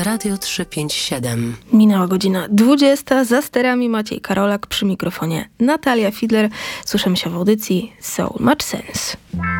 Radio 357. Minęła godzina 20. Za sterami Maciej Karolak, przy mikrofonie Natalia Fidler. Słyszymy się w audycji Soul Match Sense.